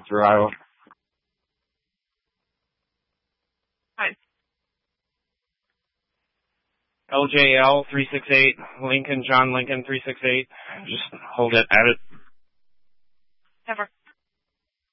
through Iowa. Hi. LJL 368, Lincoln, John Lincoln 368. Just hold it at it. Never.